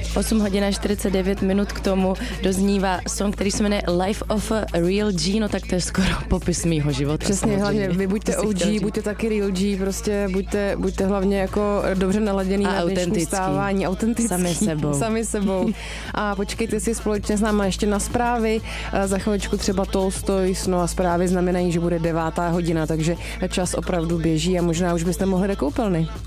8 hodin a 49 minut k tomu doznívá song, který se jmenuje Life of a Real G, no tak to je skoro popis mýho života. Přesně, hlavně vy buďte OG, buďte taky Real G, prostě buďte hlavně jako dobře naladěný a na dnešní stávání, autentický. Sami sebou. A počkejte si společně s náma ještě na zprávy, za chviličku třeba Tolstoys, no a zprávy znamenají, že bude 9. hodina, takže čas opravdu běží a možná už byste mohli do koupelny.